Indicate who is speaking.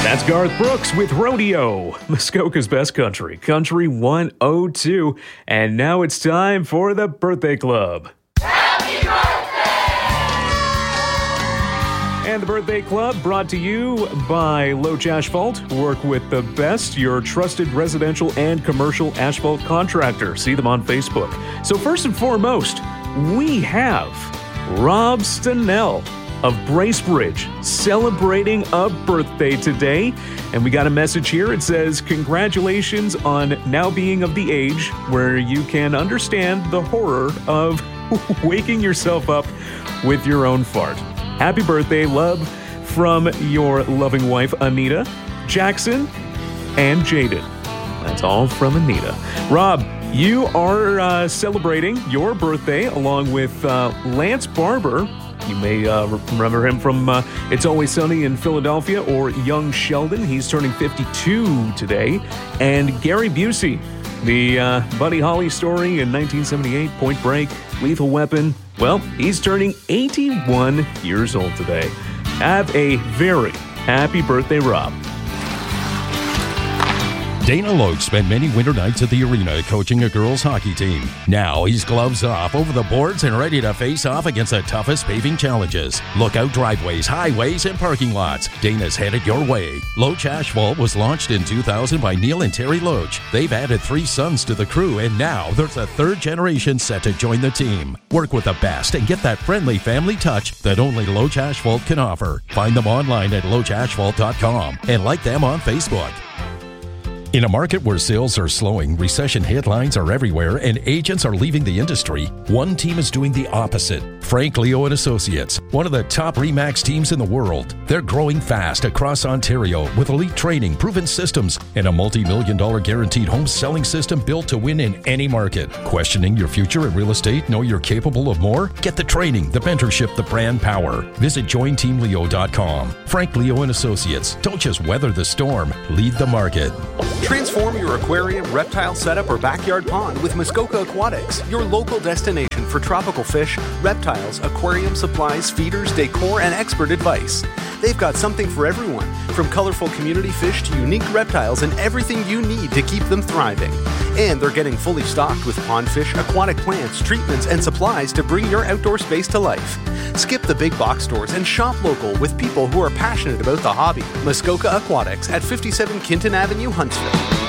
Speaker 1: That's Garth Brooks with Rodeo, Muskoka's best country, Country 102. And now it's time for the Birthday Club.
Speaker 2: Happy birthday!
Speaker 1: And the Birthday Club brought to you by Loach Asphalt. Work with the best, your trusted residential and commercial asphalt contractor. See them on Facebook. So first and foremost, we have Rob Stanell of Bracebridge celebrating a birthday today. And we got a message here. It says, congratulations on now being of the age where you can understand the horror of waking yourself up with your own fart. Happy birthday, love from your loving wife, Anita, Jackson, and Jaden. That's all from Anita. Rob, you are celebrating your birthday along with Lance Barber. You may remember him from It's Always Sunny in Philadelphia or Young Sheldon. He's turning 52 today. And Gary Busey, the Buddy Holly story in 1978, Point Break, Lethal Weapon. Well, he's turning 81 years old today. Have a very happy birthday, Rob.
Speaker 3: Dana Loach spent many winter nights at the arena coaching a girls' hockey team. Now he's gloves off over the boards and ready to face off against the toughest paving challenges. Lookout driveways, highways, and parking lots. Dana's headed your way. Loach Asphalt was launched in 2000 by Neil and Terry Loach. They've added 3 sons to the crew, and now there's a 3rd generation set to join the team. Work with the best and get that friendly family touch that only Loach Asphalt can offer. Find them online at loachasphalt.com and like them on Facebook. In a market where sales are slowing, recession headlines are everywhere, and agents are leaving the industry, one team is doing the opposite. Frank Leo and Associates, one of the top RE/MAX teams in the world. They're growing fast across Ontario with elite training, proven systems, and a multi-million-dollar guaranteed home selling system built to win in any market. Questioning your future in real estate? Know you're capable of more? Get the training, the mentorship, the brand power. Visit jointeamleo.com. Frank Leo and Associates. Don't just weather the storm, lead the market.
Speaker 4: Transform your aquarium, reptile setup, or backyard pond with Muskoka Aquatics, your local destination for tropical fish, reptiles, aquarium supplies, feeders, decor, and expert advice. They've got something for everyone, from colorful community fish to unique reptiles and everything you need to keep them thriving. And they're getting fully stocked with pond fish, aquatic plants, treatments, and supplies to bring your outdoor space to life. Skip the big box stores and shop local with people who are passionate about the hobby. Muskoka Aquatics at 57 Kinton Avenue, Huntsville.